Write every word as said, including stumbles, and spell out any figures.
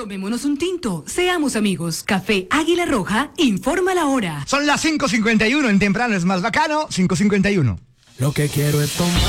Tomémonos un tinto, seamos amigos. Café Águila Roja, informa la hora. Son las cinco cincuenta y uno, en temprano es más bacano, cinco cincuenta y uno. Lo que quiero es tomar.